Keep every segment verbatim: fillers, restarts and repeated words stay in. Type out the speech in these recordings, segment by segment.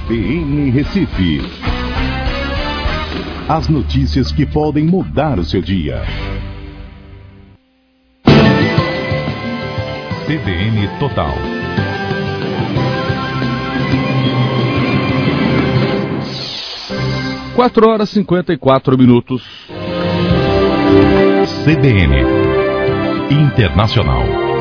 C B N Recife. As notícias que podem mudar o seu dia. C B N Total. Quatro horas e cinquenta e quatro minutos. C B N Internacional.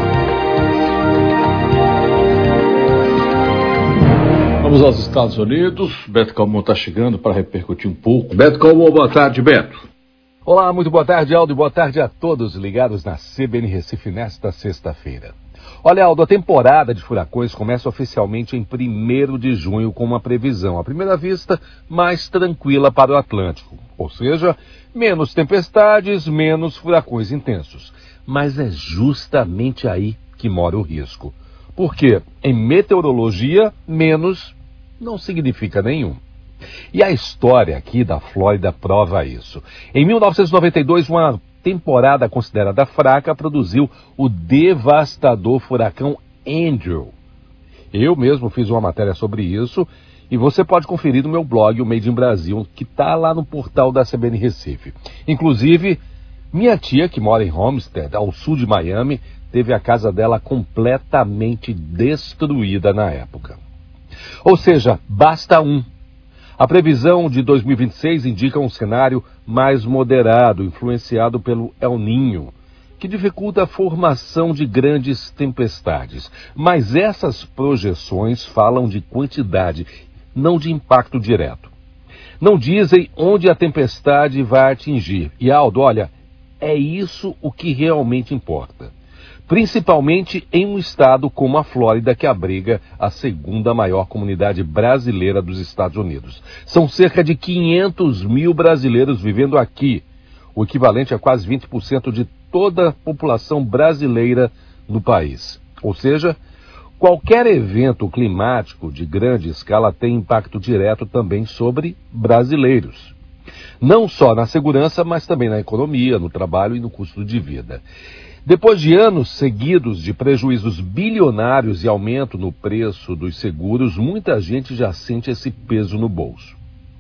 Vamos aos Estados Unidos. Beto Calmon está chegando para repercutir um pouco. Beto Calmon, boa tarde, Beto. Olá, muito boa tarde, Aldo, e boa tarde a todos ligados na C B N Recife nesta sexta-feira. Olha, Aldo, a temporada de furacões começa oficialmente em primeiro de junho com uma previsão, à primeira vista, mais tranquila para o Atlântico. Ou seja, menos tempestades, menos furacões intensos. Mas é justamente aí que mora o risco. Porque em meteorologia, menos não significa nenhum. E a história aqui da Flórida prova isso. Em mil novecentos e noventa e dois, uma temporada considerada fraca produziu o devastador furacão Andrew. Eu mesmo fiz uma matéria sobre isso e você pode conferir no meu blog, o Made in Brasil, que está lá no portal da C B N Recife. Inclusive, minha tia, que mora em Homestead, ao sul de Miami, teve a casa dela completamente destruída na época. Ou seja, basta um. A previsão de dois mil e vinte e seis indica um cenário mais moderado, influenciado pelo El Niño, que dificulta a formação de grandes tempestades. Mas essas projeções falam de quantidade, não de impacto direto. Não dizem onde a tempestade vai atingir. E, Aldo, olha, é isso o que realmente importa. Principalmente em um estado como a Flórida, que abriga a segunda maior comunidade brasileira dos Estados Unidos. São cerca de quinhentos mil brasileiros vivendo aqui, o equivalente a quase vinte por cento de toda a população brasileira no país. Ou seja, qualquer evento climático de grande escala tem impacto direto também sobre brasileiros. Não só na segurança, mas também na economia, no trabalho e no custo de vida. Depois de anos seguidos de prejuízos bilionários e aumento no preço dos seguros, muita gente já sente esse peso no bolso.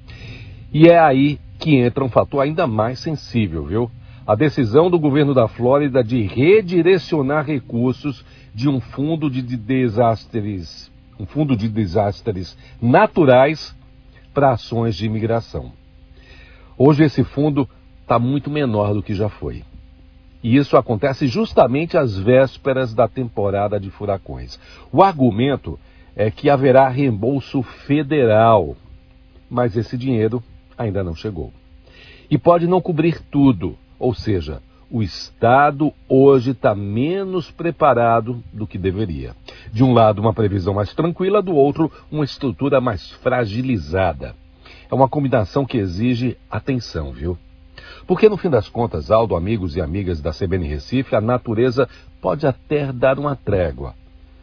E é aí que entra um fator ainda mais sensível, viu? A decisão do governo da Flórida de redirecionar recursos de um fundo de desastres, um fundo de desastres naturais para ações de imigração. Hoje esse fundo está muito menor do que já foi. E isso acontece justamente às vésperas da temporada de furacões. O argumento é que haverá reembolso federal, mas esse dinheiro ainda não chegou. E pode não cobrir tudo, ou seja, o Estado hoje está menos preparado do que deveria. De um lado, uma previsão mais tranquila, do outro, uma estrutura mais fragilizada. É uma combinação que exige atenção, viu? Porque, no fim das contas, Aldo, amigos e amigas da C B N Recife, a natureza pode até dar uma trégua.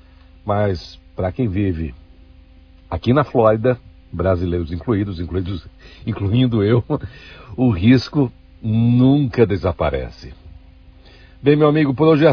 Mas, para quem vive aqui na Flórida, brasileiros incluídos, incluídos, incluindo eu, o risco nunca desaparece. Bem, meu amigo, por hoje é